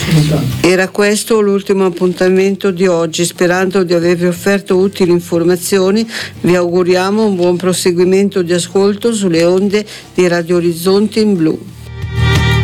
Era questo l'ultimo appuntamento di oggi. Sperando di avervi offerto utili informazioni, vi auguriamo un buon proseguimento di ascolto sulle onde di Radio Orizzonte in Blu.